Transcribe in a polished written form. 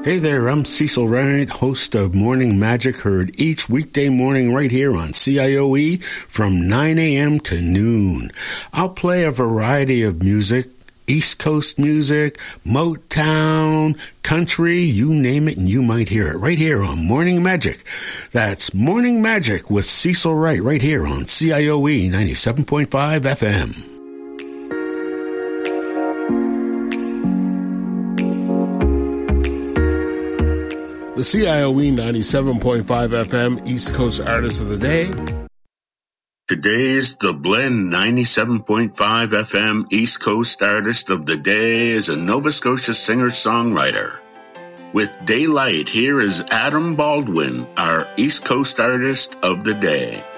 Hey there, I'm Cecil Wright, host of Morning Magic, heard each weekday morning right here on CIOE from 9 a.m. to noon. I'll play a variety of music, East Coast music, Motown, country, you name it and you might hear it right here on Morning Magic. That's Morning Magic with Cecil Wright right here on CIOE 97.5 FM. The CIOE 97.5 FM East Coast Artist of the Day. Today's The Blend 97.5 FM East Coast Artist of the Day is a Nova Scotia singer-songwriter. With Daylight, here is Adam Baldwin, our East Coast Artist of the Day.